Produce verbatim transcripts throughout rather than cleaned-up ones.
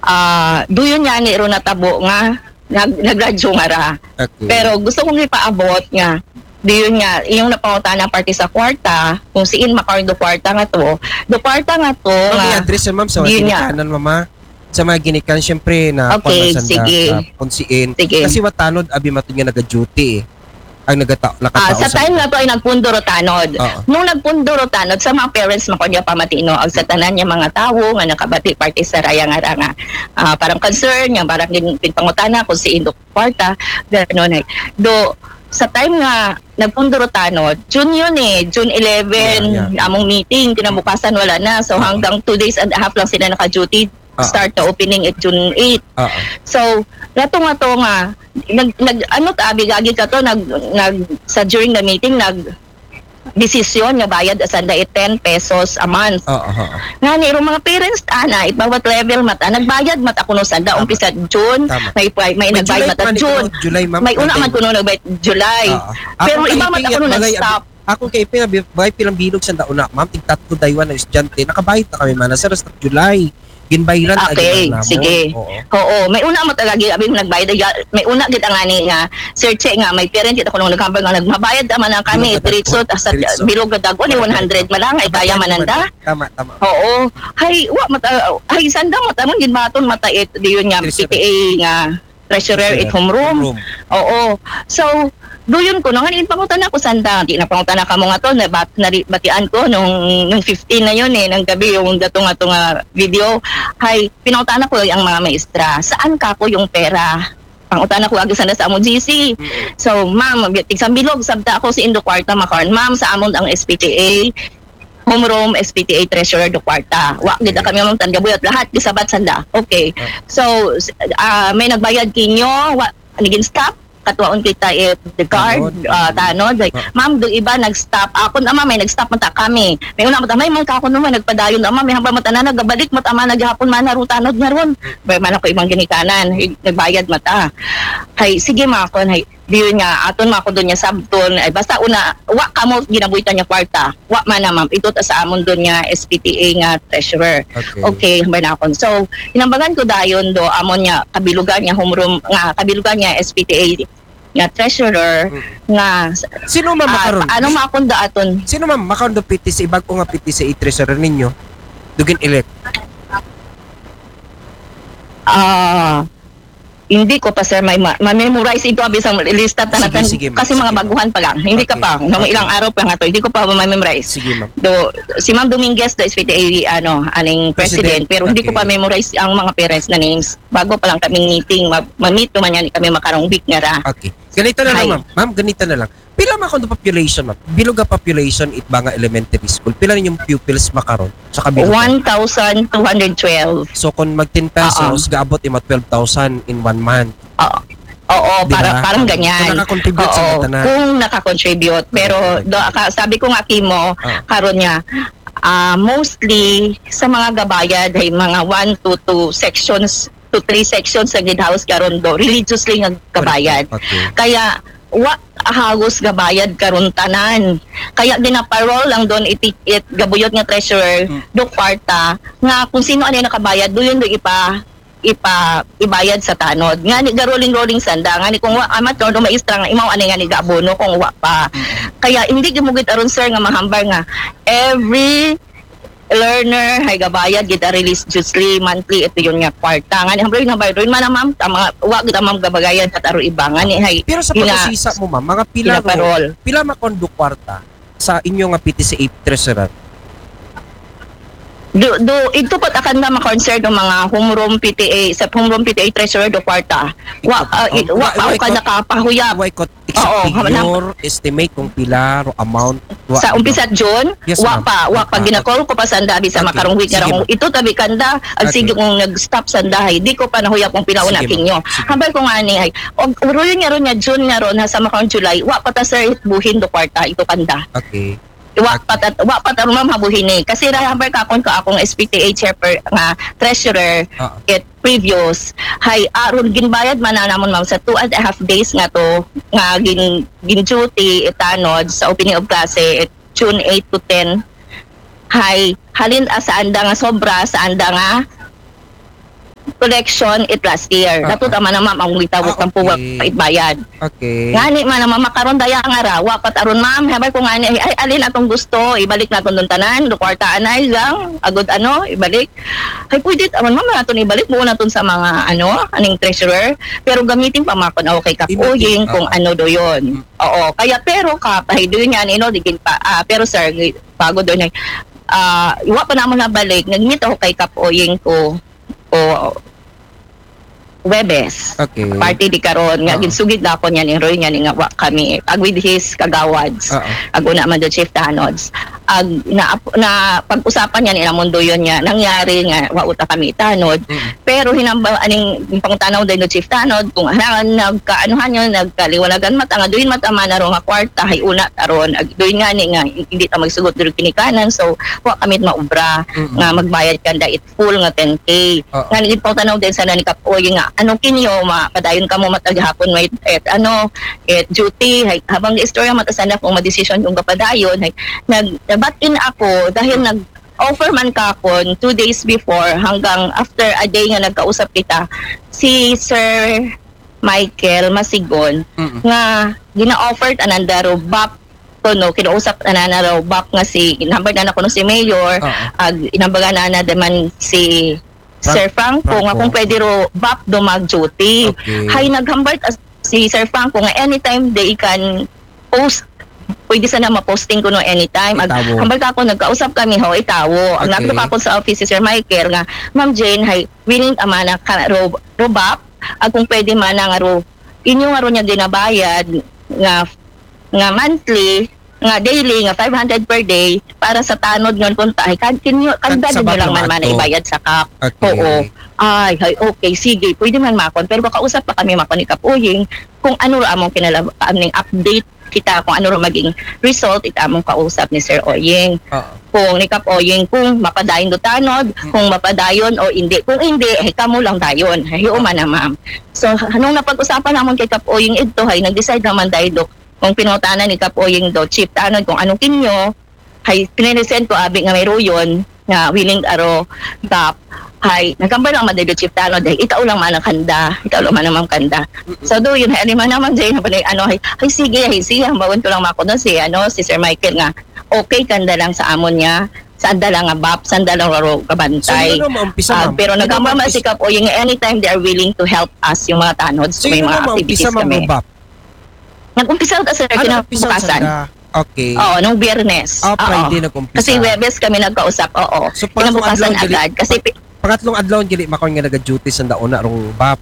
ah duyon nga ni ro natabo nga nag nagradyo nga ra. Okay. Pero gusto kong ipaabot nga diyon nga iyong napangutana party sa kwarta kung siin makaron do kwarta nga to do kwarta nga to Ma'am, nga i-address yan, ma'am, sa mga Yun nga. ginikanan, mama. Sa mga ginikan, syempre, na Okay, pamansanda, sige. sa punsiin. Sige. Kasi watanod, abi matod nga naga-duty eh. Ang nagata Ah, nakatao sa time nga to ay nagpunduro tanod. Oo. Nung nagpunduro tanod sa mga parents mako niya pamatino ag sa tanan niya mga tawo nga nakabati party sa raya nga ra nga ah, parang concern nga parang gin- pinpangutana kung si Indo kwarta ganon ay do sa time nga nagpunduro tanod June yun eh June eleven Yeah, yeah. among meeting kinabukasan wala na so Oo. hanggang two days and a half lang sila naka-duty Oo. start the opening at June eighth. Oo. So, rato nga to nga, nag, nag ano ta, bigagi ka to, nag, nag, sa during the meeting, nag, desisyon nga bayad asanda e ten pesos a month. Oo. Oo. Nga ni, mga parents, ana, ibawat level mata, nagbayad mata kuno sanda, Tama. umpisa June, Tama. may, may, may nagbayad July pa mata ni June, kuno, July, ma'am. may una Okay. man kuno nagbayad July. Oo. Pero Ako iba kay mata Iping kuno at bagay, nag-stop. Ako kay Iping, bagay pilang bilog sa dauna, ma'am, tigtatlo daywan na estudyante. Nakabayad na kami, man. Sa rest of July. Ginbayiran na Okay, agad na mo. sige. Oo. Oo, may una mo talaga abi nagbayad ya- may una gid ang ani nga Sir Che nga may parent kita kuno nagkambal nga nagmabayad man ang kami Bilog diretso gadag- sa diretso. bilog gadag ni one hundred man lang ay kaya mananda. Tama, tama. Oo. Hay wa mata hay sanda mata mo gid maton mata it diyon nga Treasurer. P T A nga treasurer at home room. Oo. So doyon ko nang ngayon pangutan ako sanda di na pangutan ka mo nga to na bat, batian ko nung nung fifteen na yun eh ng gabi yung dato nga to nga video hay pinautan ko ang mga maestra saan ka ko yung pera pangutan ako agi sana sa amon G C so ma'am tigsang bilog sabta ako si Indo Kwarta makaron ma'am sa amon ang S P T A home room S P T A treasurer do kwarta wa gid kami mong tangabuyat lahat gisabat sanda okay so ah, may nagbayad kinyo wa anigin stop katuwaon kita eh, the card, Tanod. uh, tanod. Like, ma'am, do iba nag-stop. Ako na may nag-stop mata kami. May una mata, may mga ako naman, nagpadayon na may hambang mata na, nagabalik mata man, naghapon man, naru tanod nga ron. May man ako ibang ginikanan, eh, nagbayad mata. Hay, sige mga kon, hay, diyon nga, aton mga ko doon niya sabton, ay basta una, wa ka mo ginabuhitan niya kwarta. Wa man na ma'am, ito ta sa amon doon niya S P T A nga treasurer. Okay. Okay, hambay na akon. So, hinambagan ko dayon do, amon niya, kabilugan niya, home room, nga, kabilugan niya S P T A nga treasurer nga Sino ma'am ah, makaron? ano makunda aton Sino ma'am makaron do P T C ibag ko nga P T C i-treasurer ninyo? Dugin elect. ah hindi ko pa sir may ma- ma-memorize ito abi sa lista tanatan Sige, sige, ma'am. kasi mga Sige. baguhan pa lang hindi ka Okay. pa nang Okay. ilang araw pa nga to hindi ko pa ma-memorize Sige ma'am. do si Ma'am Dominguez do S P T A ano aning President. president, pero hindi ko Okay. pa memorize ang mga parents na names bago pa lang kaming meeting ma- ma-meet man yan kami makarong week nga ra. Okay. Ganito na lang Hi. ma'am. Ma'am, ganito na lang. Pila man kondo population ma'am? Bilog nga population it ba nga elementary school? Pila ninyong pupils makaron sa kabilog? one thousand two hundred twelve. So kung mag ten pesos, gaabot ima twelve thousand in one month. Oo. Oo, Di ba? parang parang ganyan. Kung nakakontribute sa Oo, tanan. kung nakakontribute. Pero do, ka- sabi ko nga Kimo, Ah. karon niya, ah, mostly sa mga gabayad ay mga one to two sections to three sections sa gid house karon do religiously nga gabayad. Okay. Kaya wa hagos gabayad karon tanan. Kaya ginaparol lang doon itikit gabuyot nga treasurer Hmm. do kwarta nga kung sino ano yung nakabayad do yun do ipa ipa ibayad sa tanod nga ni garoling rolling sanda nga ni kung wa amat do maestra nga imaw ani nga ni gabono kung wa pa kaya hindi gimugit aron sir nga mahambar nga every learner hay gabayad gid a release justly monthly ito yun nga kwarta nga ni hambar nga bayad rin man na ma'am ta mga wa gid ma'am gabagayan kat aro iba nga ni hay Pero sa Ina- pagkasisa mo ma'am, mga pila ro, ginaparol. pila makondo kwarta sa inyo nga P T C A treasurer? do do ito pat akan na ma-concern ng mga home room P T A sa home room P T A treasurer do kwarta wa uh, i- wa Wa- wa wa- ka nakapahuyab Way ko Oo, figure, estimate kung pila ro amount. Wa- sa umpisa June Yes, wa ma'am. pa wa pa Ah, ginakol ko pa sanda bi sa Okay. makarong week Sige, nga ma'am. ito tabi kanda ag Okay. sige kung nag-stop sandahay di ko pa nahuyab kung pinauna Sige, ma'am. kinyo Sige. habal ko nga ni ay og uroy nga ron nga June nga ron sa makarong July wa pa ta sir buhin do kwarta ito kanda Okay. wa pa ta wa pa ta ma'am habuhin eh kasi ra habal ka kon ko akong S P T A chairper nga treasurer Ah, it previous hay aron ginbayad man na namon ma'am sa two and a half days nga to nga gin gin duty itanod sa opening of klase it June eight to ten hay halin ah, sa anda nga sobra sa anda nga collection it last year. Ah, Dato tama na ma'am ang witawag Ah, ng puwa okay. bayad. Okay. Ngani man naman makaron daya nga rawa pat aron ma'am habay ko ngani ay alin atong gusto ibalik naton dun tanan do kwarta anay lang agud ano ibalik. Ay pwede aron ma'am naton ibalik mo naton sa mga ano aning treasurer pero gamitin pa makon okay kapuying Ibutin, kung ah. ano do yon. Oo kaya pero ka pahido yan ino digin pa ah, pero sir pagod do niya. Ah, iwa pa namon na balik nagmit ako kay kapuying ko o Webes. Okay. Party di karon nga Oo. ginsugid na ako niya ni Roy nga ni nga wa kami ag with his kagawads. Oo. Ag una man do chief tanods. Ag na, na pag-usapan niya ni mundo yon nga nangyari nga wa uta kami tanod. Mm. Pero hinamba aning pangtanaw din do chief tanod kung hangan nagkaanuhan yun nagkaliwanagan mata nga duin mata man aro nga kwarta hay una taron ag duin nga ni nga hindi ta magsugot diri kinikanan so wa kami maubra Mm-mm. nga magbayad kanda it full nga ten K. Oo. Nga naging pangtanaw din sa nani kapoy nga ano kinyo makadayon ka mo matagihapon may et ano et duty hay, habang istorya matasana kung madesisyon yung kapadayon hay, nag nabat in ako dahil nag offer man ka kon two days before hanggang after a day nga nagkausap kita si Sir Michael Masigon Mm-mm. nga gina-offer ananda ro bap ko no kinausap anana raw bap nga si number na ko no si Mayor Oo. ag inambaga na na naman si Frank- Sir Franco nga Franco. kung pwede ro bap do mag-duty. Okay. Hay naghambart as si Sir Franco nga anytime they can post pwede sana ma-posting ko no anytime. Ag Itawo. hambal ka ako nagkausap kami ho itawo. Ang Okay. okay. ako sa office si Sir Michael nga Ma'am Jane hay willing amana ka ro, ro bap ag kung pwede man nga ro inyo nga ro niya dinabayad nga nga monthly nga daily nga five hundred per day para sa tanod ngon punta ay kad kinyo kada Sa nyo lang man man Bato. ibayad sa kap. Okay. Oo. Ay, hay, okay, sige, pwede man makon. Pero baka usap pa kami makon ni Kapuying kung ano ra among kinalab aming update kita kung ano ra maging result it among kausap ni Sir Oying. Oo. Kung ni Kap Oying kung mapadayon do tanod, kung mapadayon o hindi. Kung hindi, ay kamo lang dayon. Hayo man na ma'am. So, anong napag-usapan namon kay Kap Oying ito, hay nag-decide naman dayo do kung pinutanan ni Kap Oying do chief tanod kung anong kinyo hay piniresent ko abi nga may ruyon nga willing aro tap hay nagambal lang madaydo chief tanod hay itaw lang man ang kanda itaw lang man ang kanda so do yun hay man naman jay na pala ano hay hay sige hay siya bawon ko lang mako na si ano si Sir Michael nga okay kanda lang sa amon niya sanda lang nga bap sanda lang ro So, kabantay. yun na maumpisa, Ah, ma'am. pero Yun na nagamba maumpisa- si Kap Oying anytime they are willing to help us yung mga tanods So, may yun mga na activities maumpisa, ma'am, kami bubap. nag-umpisa ta sir Ano, umpisa kinabukasan sa Okay. oo nung Biyernes Ah, Oo. Friday nag-umpisa. Kasi Webes kami nagkausap, oo. So, pangatlong Kinabukasan adlaw, dili- agad. Kasi, pi- Pangatlong adlaw dili makon nga naga-duty sa dauna rong bap.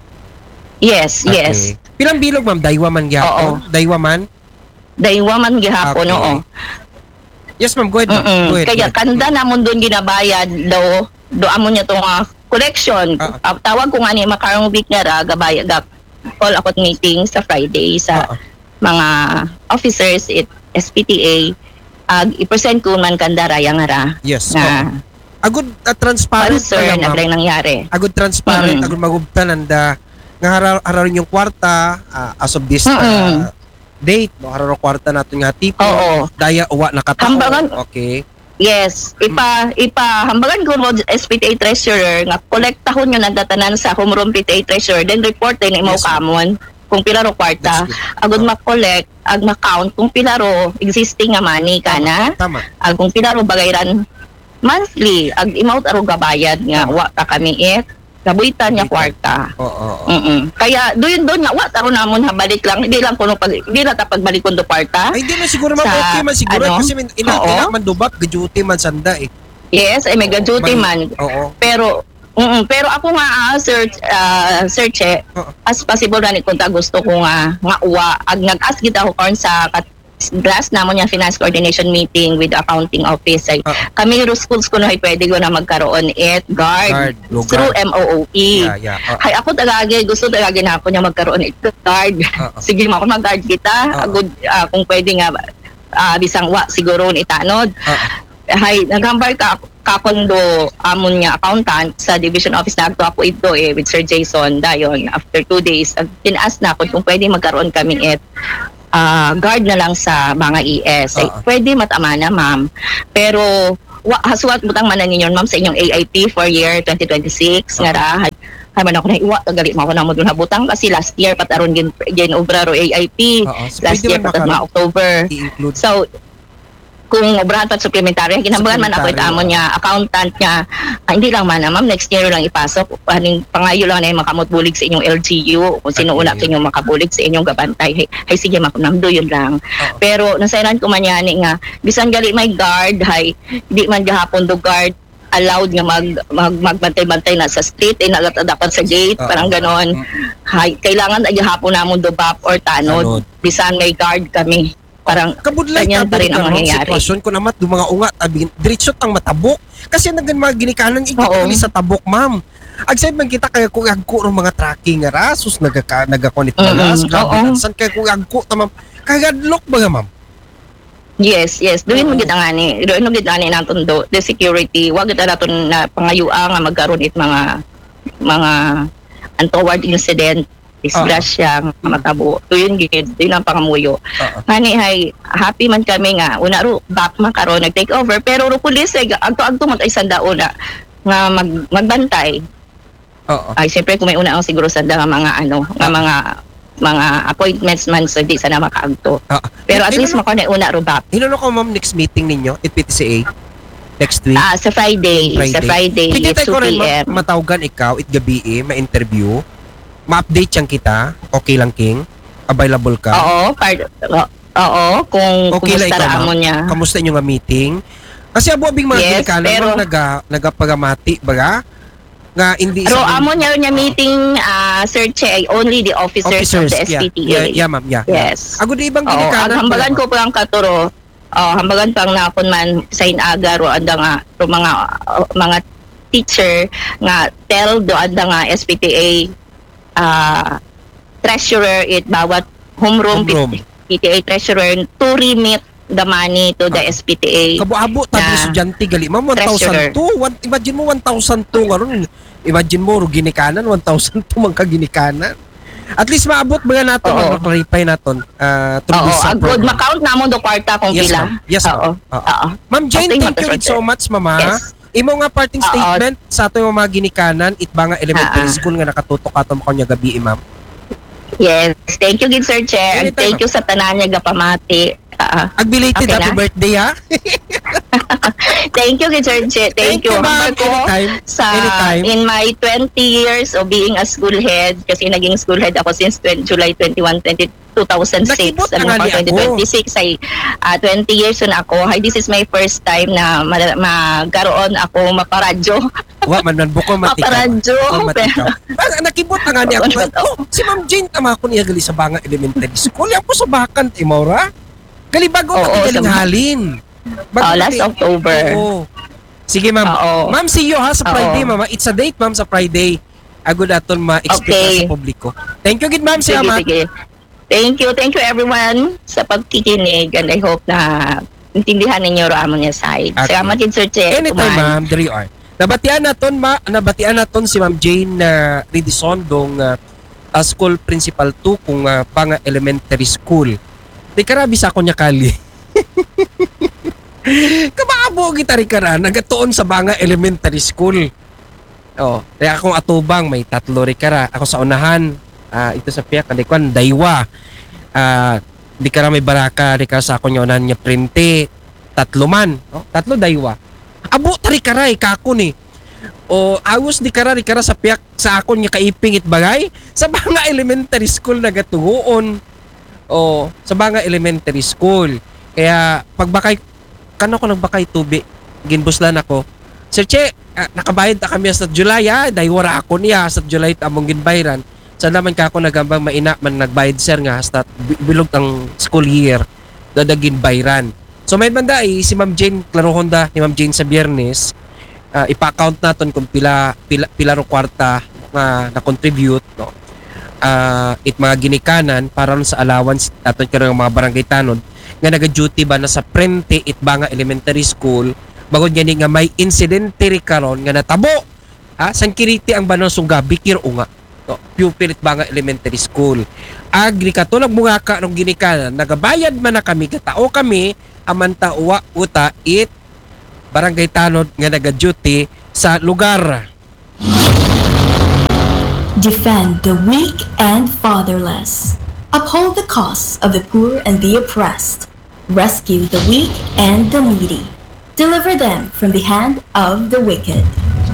yes, yes. Okay. Pilang bilog, ma'am? Daywa man gyapon? Daywa man? Daywa man gihapon, Okay. oo. Yes, ma'am. Go ahead, ma'am. Mm-mm. Go ahead. Kaya go ahead. kanda namon doon ginabayad daw, do amo niya tong ah, collection. Ah. Ah, tawag ko nga ni makarong week nga ra, gabayad, gap, call ako meeting sa Friday sa Ah, ah. mga officers at S P T A. Ag i-present ko man kanda ra yang ra. Yes. Na, oo. Agud uh, transparent concern na na ma'am. lang nangyari. Agud transparent, Mm. agud magubtan nanda nga harar hararon yung kwarta ah, as of this Mm-mm. ah, date, no hararo kwarta nato nga tipo. Oo. Daya uwa nakataon. Hambangan. Okay. Yes, ipa ipa hambagan ko mo S P T A treasurer nga kolektahon yung nagdatanan sa home room P T A treasurer then report din imo Yes, kamon kung pila ro kwarta That's good. agud ma-collect ag ma-count kung pila ro existing nga money kana Tama. ag kung pila ro bagayran monthly ag imount aro gabayad nga wa ta kami it gabuitan niya kwarta. Oo. oo, oo. Mm. Kaya doon doon nga wa taro namon habalik lang hindi lang kuno pag hindi na ta pagbalik kundo kwarta. Ay, hindi na siguro ma'am. Sa, Okay man siguro. ano? Kasi min- ina, Oo. ina man dubap, gaduty man sanda eh. Yes, ay mega duty man. Oo. Pero mm, pero ako nga ah, search ah, search eh, Oo. as possible na ni kung ta gusto ko nga nga uwa ag nag-ask kita ko karon sa kat- last namon yung finance coordination meeting with the accounting office ay Oo. kami ro schools ko no ay pwede ko na magkaroon it guard, Guard, lugar. through M O O E. Yeah, yeah. Oo. Hay ako tagagi gusto tagagi na ako niya magkaroon it guard. Oo. Sige mo ako mag-guard kita Oo. agud ah, kung pwede nga ah, bisang wa siguro ni tanod. Oo. Hay nagambay ka kakondo amon nga accountant sa division office na agto ako ito eh with Sir Jason dayon after two days ag tinas na ako kung pwede magkaroon kami it ah, guard na lang sa mga E S ay Oo. pwede matama na ma'am pero wa haswat butang man na ninyon ma'am sa inyong A I P for year twenty twenty-six nga ra hay hay man ako na iwa tagali mo ako na mo dun habutang kasi last year pataron gin gin obra ro A I P. Oo, so Last pwede year man patat maka- mga October. i-include. So kung obrahan pa supplementary ginambagan man ako Supplementary, itaamon oo. niya accountant niya ah, hindi lang man na ma'am next year lang ipasok aning pangayo lang na yung makamot bulig sa inyong L G U kung sino Okay. una kinyo makabulig sa inyong gabantay hay, hay sige makunamdo yun lang. Oo. Pero nasairan ko man yani nga bisan gali may guard hay di man gahapon do guard allowed nga mag, mag magbantay-bantay na sa street eh dapat sa gate Oo. parang ganon. Hay kailangan ay gahapon namon do bap or tanod, Tanod. bisan may guard kami. Parang Kabudlay ganyan ka pa rin ang ang mangyayari. sitwasyon ko naman yung mga ungat abi diretso tang matabok kasi nagan mga ginikanan ikot Oo. kami sa tabok ma'am. Agsay man kita kaya kung agko ng mga tracking nga rasos nagaka nagakonit Mm-mm. balas Oo. grabe san kaya kung agko ta ma'am kagadlok ba nga ma'am. yes, yes. Doon mo Oo. kita nga ni. Doon mo kita ni natin do. The security. Wag kita natin na pangayua nga magkaroon it mga mga untoward incident. Disgrasya, nga matabo. To yun gid. Yun ang pangamuyo. Oo. Hani hay happy man kami nga. Una ro back man karon nag-take over. Pero ro pulis ay agto-agto man ay sanda una nga mag, magbantay. Oo. Ay siyempre kung may una ang siguro sanda nga mga ano, nga mga mga appointments man so di sana makaagto. Oo. Pero at Hinano- least mako na una ro back. Hinano ko ma'am next meeting ninyo at P T C A next week. Ah, sa Friday. Friday. Sa Friday, Sige yes, tayo ko two rin p m. ma- matawgan ikaw it gabi eh, ma-interview. Ma-update yan kita. Okay lang King. Available ka. Oo, part, o- oo, kung Okay lang kumusta ikaw, ra ma'am. mo niya. Kamusta inyo nga meeting? Kasi abo abing mga Yes, ginikanan pero- mo naga nagapagamati baga nga hindi Pero sa- amo niya niya meeting ah Sir Che, only the officers, of the S P T A. Yeah, yeah, ma'am, yeah. Yes. Ako di ibang Oo, ginikanan. ang hambagan ko pa ang katuro. Oh, hambagan pang napon man sa inaga ro anda nga ro mga uh, mga teacher nga tell do anda nga S P T A ah treasurer it bawat homeroom Homeroom. P T A treasurer to remit the money to the Ah. S P T A. Kabuabo tabi Na estudyante gali. Ma'am, one thousand two. One, imagine mo one thousand two ngaron. Imagine mo ro ginikanan one thousand two man ka ginikanan. At least maabot ba naton Oo. ma-clarify naton uh, through Oo, this uh, ang good program. ma-count na mo do kwarta kung Yes, pila. ma'am. Yes, ma'am. Oo. Oo. Oo. Ma'am Jane, Okay, thank you Ma'am so much, mama. Yes. Imo nga parting Oo. statement sa ato yung mga ginikanan it ba nga elementary Ah. school nga nakatutok ato mo kanya gabi, ma'am. Yes. Thank you, good Sir Chair. And Anytime, thank you sa tanan niya gapamati. Ah, Ag belated Okay happy na? birthday ha. thank you, good Sir Chair. Thank, you. ma'am. Hambal ko Anytime. sa Anytime. in my twenty years of being a school head kasi naging school head ako since twenty, July twenty-first, two thousand six. Nakibot na Ano nga pa, ni ako. twenty twenty-six ay ah, twenty years na ako. Hi, this is my first time na ma- magkaroon ako maparadyo. Wa man man buko matikaw. Maparadyo. Buko matikaw. Ah, nakibot na nga ni ako. Buko matikaw. Oh, si Ma'am Jane tama ko niya gali sa Banga Elementary School. Yan po sa Bakan, Timora. Gali bago Oo, ka galing sa- halin. Oh, last kati- October. Oo. Sige ma'am. Oo. Ma'am, see you ha sa Oo. Friday, ma'am. It's a date, ma'am, sa Friday. Agud aton ma-explain Okay. sa publiko. Thank you gid ma'am, Sige, salamat. sige. Thank you, thank you everyone sa pagkikinig and I hope na intindihan ninyo ro amon niya side. Okay. Salamat din Sir Che. Anytime, Tuman. ma'am. There you are. Nabatian naton ma nabatian naton si Ma'am Jane na uh, Ridisondong uh, uh, school principal two kung uh, Banga Elementary School. Di karabi sa ako niya kali. Kamaabo kita rin kara, nagatuon sa Banga Elementary School. Oh, kaya akong atubang, may tatlo rin kara. Ako sa unahan, ah, ito sa piyak, kadikwan, daywa. Ah, di kara may baraka, di kara sa ako niya unahan niya printe. Tatlo man. Oh, tatlo daywa. Abo, tari kara, ikako ni. O, awos di kara, di kara sa piyak, sa ako niya kaiping it bagay. Sa Banga Elementary School nagatuon. O, sa Banga Elementary School. Kaya, pagbakay, kano ko nagbakay tubi, ginbuslan ako. Sir Che, ah, nakabayad ta kami sa July ha, dahil wara ako niya sa July among ginbayran. Sa naman ka ako nagambang maina man nagbayad sir nga hasta bi- bilog ang school year dadagin bayran. So may banda eh, si Ma'am Jane klaro Honda ni Ma'am Jane sa Biyernes, ah, ipa-count naton kung pila pila pila ro kwarta nga na-contribute no. Ah, it mga ginikanan para ron sa allowance aton karon nga mga barangay tanod nga naga-duty ba na sa Prente it Banga Elementary School bagod gani nga may insidente ri karon nga natabo ha san kiriti ang banang sungga bikir unga no pupil it Banga Elementary School agri katulog mga ka nung ginikanan nagabayad man na kami katao kami amanta uwa uta it barangay tanod nga naga-duty sa lugar. Defend the weak and fatherless. Uphold the cause of the poor and the oppressed. Rescue the weak and the needy. Deliver them from the hand of the wicked.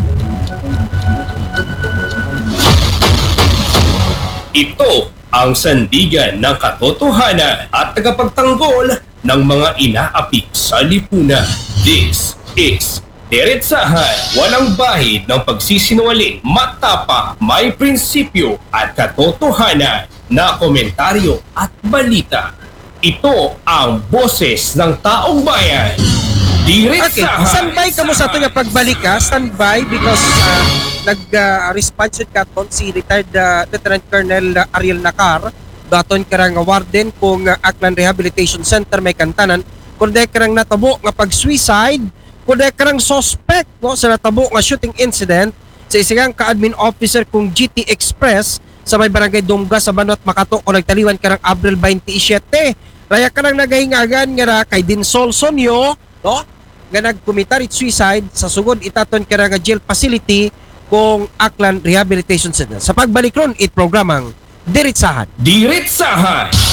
Ito ang sandigan ng katotohanan at tagapagtanggol ng mga inaapik sa lipunan. This is Diretsahan, walang bahid ng pagsisinungaling, matapang, may prinsipyo at katotohanan na komentaryo at balita. Ito ang boses ng taong bayan. Okay, Diretsahan. standby ka mo sa ito nga pagbalik ka. Standby because uh, nag-response uh, ka ton si retired uh, Lieutenant Colonel uh, Ariel Nacar. Daton ka nga warden kung uh, Aklan Rehabilitation Center may kantanan. Kung dahil ka natabo nga pag-suicide, kung dahil ka suspect no, sa natabo nga shooting incident sa isang ka-admin officer kung G T Express sa may barangay Dumga sa Banot Makato kung nagtaliwan ka ng Abril twenty-seven. Raya ka nang nagahingagan nga ra kay Dinsol Sonyo, no? Nga nag-committed suicide sa sugod itaton ka nga jail facility kung Aklan Rehabilitation Center. Sa pagbalik ron, it programang Diretsahan. Diretsahan.